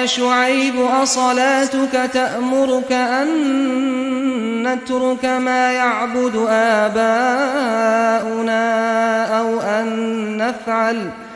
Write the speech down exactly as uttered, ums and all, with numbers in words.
شعيب أصلاتك تأمرك أن نترك ما يعبد آباؤنا أو أن نفعل